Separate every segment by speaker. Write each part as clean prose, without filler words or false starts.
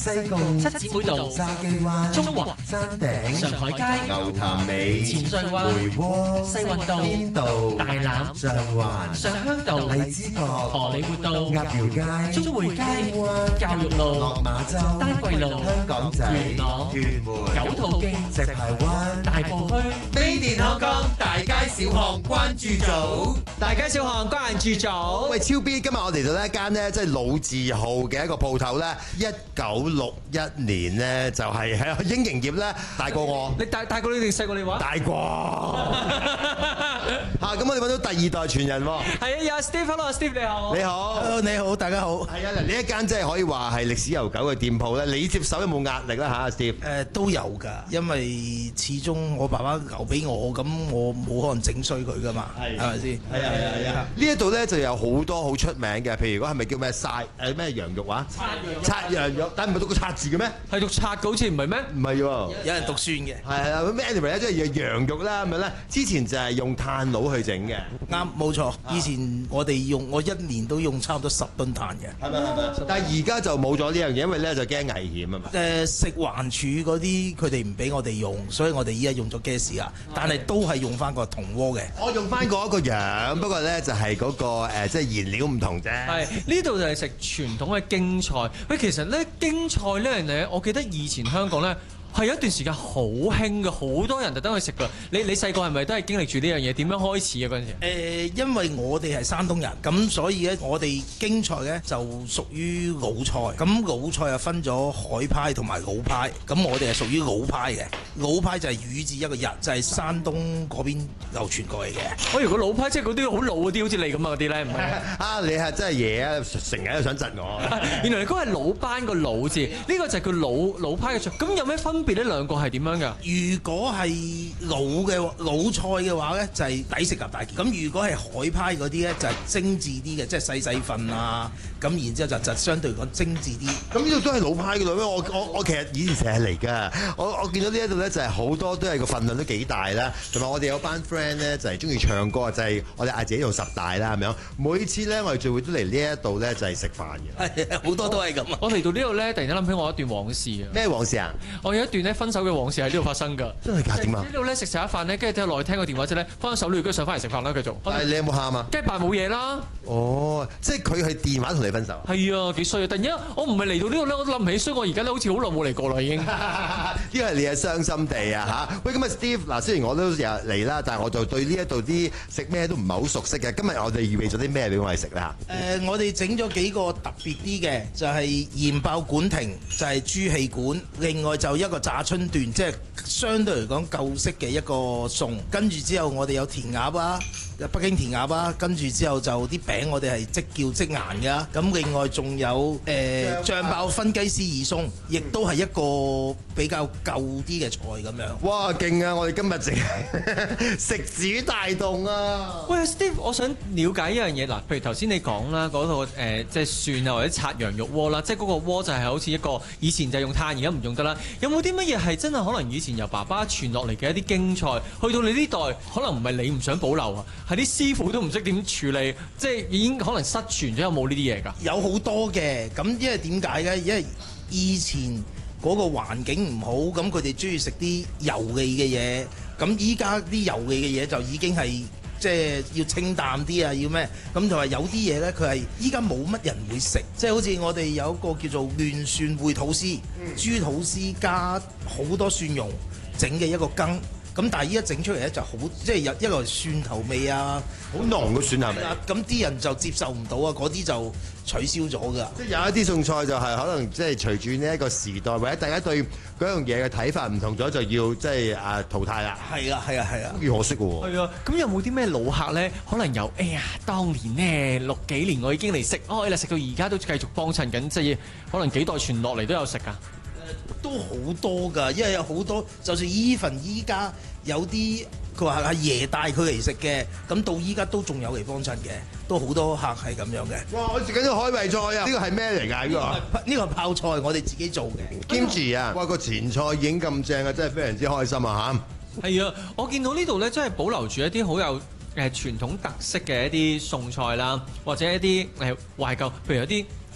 Speaker 1: 西貢、
Speaker 2: 七姊妹道、
Speaker 1: 筲箕灣、
Speaker 2: 中環、
Speaker 1: 山頂、
Speaker 2: 上海街、
Speaker 1: 牛潭尾、
Speaker 2: 前穗灣、
Speaker 1: 梅窩、
Speaker 2: 西運道、
Speaker 1: 邊道、
Speaker 2: 大欖、
Speaker 1: 上環、
Speaker 2: 上鄉道、
Speaker 1: 荔枝角、
Speaker 2: 荷里活道、
Speaker 1: 鴨寮街、
Speaker 2: 中匯街、
Speaker 1: 灣、
Speaker 2: 教育路、
Speaker 1: 落馬洲、
Speaker 2: 丹桂路、
Speaker 1: 香港仔、
Speaker 2: 元朗、
Speaker 1: 屯門、
Speaker 2: 九肚徑、
Speaker 1: 石排灣、
Speaker 2: 大埔墟、
Speaker 3: 飛電香港大街小巷關注組，大街小巷關注組。
Speaker 4: 喂，超 B，今日我嚟到呢一間呢，即係老字號嘅一個鋪頭咧。1961年呢，就係喺英營業咧，大過我。
Speaker 3: 你大過你定細過你話？
Speaker 4: 大過嚇，咁我哋揾到第二代傳人喎。
Speaker 3: 係啊，有 Steve，Hello，Steve 你好。
Speaker 4: 你好。
Speaker 5: Hello，你好，大家好。
Speaker 4: 係啊，嗱，呢一間即係可以話係歷史悠久嘅店鋪咧。你接手有冇壓力啦嚇，Steve？
Speaker 5: 都有㗎，因為始終我爸爸留俾我，咁我冇可能整衰佢㗎嘛，係咪先？
Speaker 4: 係啊。呢一度咧就有好多好出名嘅，譬如嗰係咪叫咩咩羊肉啊？刷羊肉，但係唔係讀個刷字嘅咩？
Speaker 3: 係讀刷嘅，好似唔係咩？
Speaker 4: 唔係喎，
Speaker 5: 有人讀酸嘅。
Speaker 4: 係啊，咁 anyway 咧，即係羊肉啦咁樣咧。之前就係用炭爐去整嘅，
Speaker 5: 啱，冇錯。以前我一年都用差唔多10噸炭嘅。
Speaker 4: 係咪？但係而家就冇咗呢樣嘢，因為咧就驚危險啊嘛。
Speaker 5: 食環署嗰啲佢哋唔俾我哋用，所以我哋依家用咗 gas 啊，但係都係用翻個銅鍋嘅。
Speaker 4: 我用翻嗰一個樣，不過咧就係嗰個即係燃料唔同啫。
Speaker 3: 係呢度就係食傳統嘅京菜。喂，其實咧京菜呢樣嘢，我記得以前香港咧係有一段時間好興嘅，好多人特登去食㗎。你細個係咪都係經歷住呢樣嘢？點樣開始嘅嗰陣時？
Speaker 5: 因為我哋係山東人，咁所以咧我哋京菜咧就屬於老菜。咁老菜啊分咗海派同埋老派，咁我哋係屬於老派嘅。老派就係語字一個日，就係山東嗰邊流傳過嚟嘅。
Speaker 3: 我如果老派即係嗰啲好老嗰啲，好似你咁啊嗰啲咧，唔係
Speaker 4: 啊！你係真係嘢啊，成日都想窒我。
Speaker 3: 原來你嗰個係老班個老字，呢個就係叫老派嘅菜。咁有咩分別呢？兩個係點樣㗎？
Speaker 5: 如果係老菜嘅話咧，就係抵食夾大件。咁如果係海派嗰啲咧，就係精緻啲嘅，即係細份啊。咁然之後就相對嚟講精緻啲。
Speaker 4: 咁呢度都係老派嘅嘞咩？我其實以前成日嚟㗎。我見到呢一度咧就係好多都係個份量都幾大啦。同埋我哋有班 friend 咧就係中意唱歌，就係我哋嗌自己做10大啦咁樣。每次咧我哋聚會都嚟呢一度咧就係食飯嘅。
Speaker 5: 係好多都係咁啊！
Speaker 3: 我嚟到呢度咧，突然間諗起我一段往事啊！
Speaker 4: 咩往事啊？
Speaker 3: 我有一段咧分手嘅往事喺呢度發生㗎。
Speaker 4: 真係㗎？點啊？
Speaker 3: 呢度咧食一飯咧，跟住之後落去聽個電話之後咧，翻手跟住上翻嚟食飯啦，繼續。
Speaker 4: 但係你有冇喊啊？
Speaker 3: 梗係扮冇嘢啦。
Speaker 4: 哦，即係佢係電話同你分手。
Speaker 3: 係啊，幾衰啊！突然間我唔係嚟到呢度咧，我都諗唔起，所以我而家咧好似好耐冇嚟過啦已經。
Speaker 4: 呢個係你嘅傷心地啊嚇！喂，咁啊 Steve，嗱雖然我都日嚟啦，但係我就對呢一度啲食咩都唔係好熟悉嘅。今日我哋預備咗啲咩俾我哋食咧嚇？
Speaker 5: 我哋整咗幾個特別啲嘅，就係鹽爆管亭，就係豬氣管。另外就一個炸春段，即係相對嚟講舊式嘅一個餸。跟住之後我哋有填鴨啊，北京填鴨啊。跟住之後就啲餅我哋係即叫即顏㗎。咁另外仲有醬爆分雞絲二餸，亦都係一個比較舊啲嘅菜咁樣。
Speaker 4: 哇，勁啊！我哋今日淨係食指大動啊！
Speaker 3: 喂 Steve，我想了解一樣嘢嗱，譬如頭先你講啦，嗰套即係蒜啊或者刷羊肉鍋啦，即係嗰個鍋就係好似一個以前就用炭，而家唔用得啦。有冇啲乜嘢係真係可能以前由爸爸傳落嚟嘅一啲京菜，去到你呢代可能唔係你唔想保留啊，係啲師傅都唔識點處理，即係已經可能失傳咗，有冇呢啲嘢㗎？
Speaker 5: 有好多嘅，咁因為點解呢？因為以前嗰個環境唔好，咁佢哋中意食啲油膩嘅嘢，咁依家啲油膩嘅嘢就已經係即係要清淡啲啊，要咩？咁就係有啲嘢呢，佢係依家冇乜人會食，即係好似我哋有一個叫做亂蒜燴吐司，豬吐司加好多蒜蓉整嘅一個羹。咁但係依家整出嚟咧就好，即係有一個蒜頭味啊，
Speaker 4: 好濃嘅蒜係咪？
Speaker 5: 咁啲人就接受唔到啊，嗰啲就取消咗㗎。
Speaker 4: 即係有一啲餸菜就係可能即係隨住呢一個時代或者大家對嗰樣嘢嘅睇法唔同咗，就要即係淘汰啦。
Speaker 5: 係啊，
Speaker 4: 都幾可惜喎。
Speaker 3: 係啊，咁有冇啲咩老客咧？可能由當年呢，60幾年我已經嚟食，食到而家都繼續幫襯緊，即係可能幾代傳落嚟都有食㗎。
Speaker 5: 都好多㗎，因為有好多，就算even依家有啲佢話阿爺帶佢嚟食嘅，咁到依家都仲有嚟幫襯嘅，都好多客係咁樣嘅。
Speaker 4: 哇！我食緊啲海味菜啊！呢個係咩嚟㗎？
Speaker 5: 呢個係泡菜，我哋自己做嘅。
Speaker 4: Kimchi啊！哇！個前菜已經咁正啊，真係非常之開心啊嚇！
Speaker 3: 係啊，我見到呢度咧，真係保留住一啲好有傳統特色嘅一啲餸菜啦，或者一啲懷舊，譬如有啲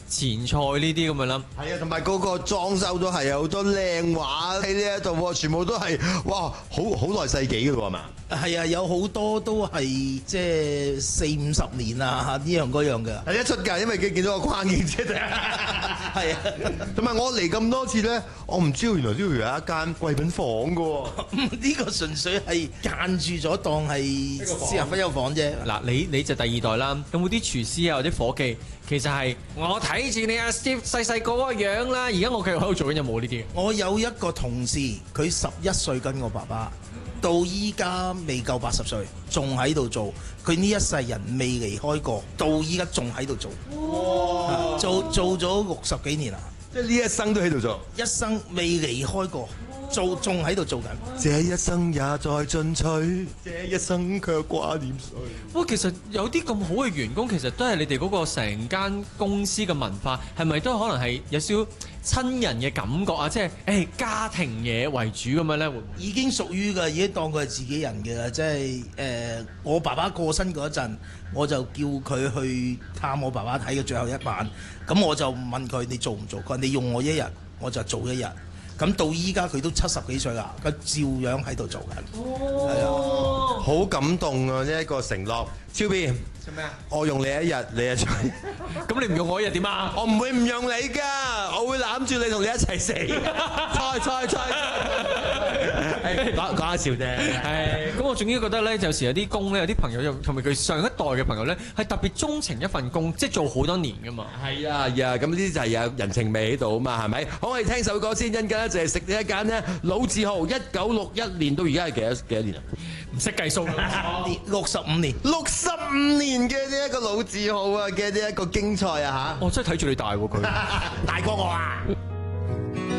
Speaker 3: 前菜呢啲咁樣啦。
Speaker 4: 係啊，同埋嗰個裝修都係有好多靚畫喺呢一度喎，全部都係哇，好耐世紀嘅咯係嘛？
Speaker 5: 係啊，有好多都係即係40-50年啊，呢樣嗰樣嘅。
Speaker 4: 係一出㗎，因為佢見到個框影啫。
Speaker 5: 係啊，
Speaker 4: 同埋我嚟咁多次咧，我唔知道原來呢度有一間貴賓房嘅喎。
Speaker 5: 呢個純粹係間住咗當係私人婚休房啫。
Speaker 3: 嗱，你就第二代啦，有冇啲廚師啊或者伙計，其實係我睇住你阿 Steve 細細個嗰個樣啦，而家我繼續喺度做緊，有冇呢啲？
Speaker 5: 我有一個同事，佢11歲跟我爸爸，到依家未夠80歲，仲喺度做。佢呢一世人未離開過，到依家仲喺度做。哇！做咗60幾年啦，
Speaker 4: 即係呢一生都喺度做，
Speaker 5: 一生未離開過，仲喺度做緊。
Speaker 4: 這一生也在進取，這一生卻掛念誰？
Speaker 3: 哇，其實有啲咁好嘅員工，其實都係你哋嗰個成間公司嘅文化，係咪都可能係有少親人嘅感覺啊？即係家庭嘢為主咁樣咧，會唔會？
Speaker 5: 已經屬於嘅，已經當佢係自己人嘅啦。即係我爸爸過身嗰陣，我就叫佢去探我爸爸睇嘅最後一晚。咁我就問佢：你做唔做？佢話：你用我一日，我就做一日。咁到依家佢都70幾歲啦，佢照樣喺度做緊。係啊，
Speaker 4: 好感動啊！呢一個承諾，超 B
Speaker 3: 做咩啊？
Speaker 4: 我用你一日，你一場。
Speaker 3: 咁你唔用我一日點啊？
Speaker 4: 我唔會唔用你㗎，我會攬住你同你一齊死。猜，講下笑啫。
Speaker 3: 係，咁我總之覺得咧，有時有啲工咧，有啲朋友又同埋佢上一代嘅朋友咧，係特別鍾情一份工，即係做好多年噶嘛。
Speaker 4: 係啊，咁呢啲就係有人情味喺度啊嘛，係咪？好，我哋聽首歌先，陣間咧就係食呢一間呢老字號，1961年到而家係幾多年啊？
Speaker 3: 唔識計數
Speaker 5: 65年。
Speaker 4: 65年嘅呢一個老字號啊嘅呢一個京菜啊嚇，
Speaker 3: 我真係睇住你大喎佢。
Speaker 4: 大過我啊！